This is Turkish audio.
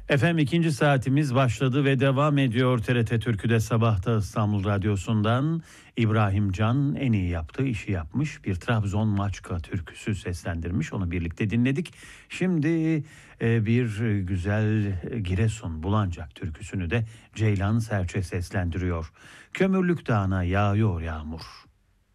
Efendim ikinci saatimiz başladı ve devam ediyor. TRT Türkü'de sabahta İstanbul Radyosu'ndan İbrahim Can en iyi yaptığı işi yapmış. Bir Trabzon Maçka türküsü seslendirmiş. Onu birlikte dinledik. Şimdi bir güzel Giresun Bulancak türküsünü de Ceylan Serçe seslendiriyor. Kömürlük Dağı'na yağıyor yağmur.